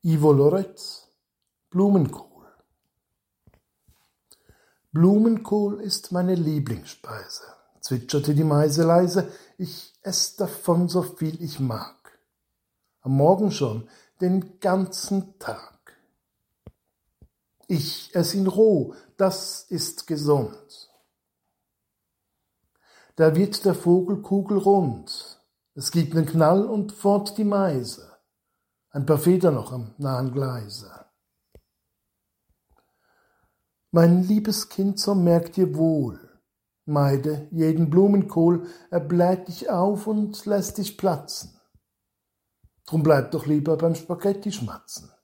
Ivo Loretz, Blumenkohl. Blumenkohl ist meine Lieblingsspeise, zwitscherte die Meise leise, ich ess davon so viel ich mag. Am Morgen schon, den ganzen Tag. Ich ess ihn roh, das ist gesund. Da wird der Vogel kugelrund, es gibt nen Knall und fort die Meise. Ein paar Federn noch am nahen Gleise. Mein liebes Kind, so merk dir wohl, meide jeden Blumenkohl, er bläht dich auf und lässt dich platzen. Drum bleib doch lieber beim Spaghetti schmatzen.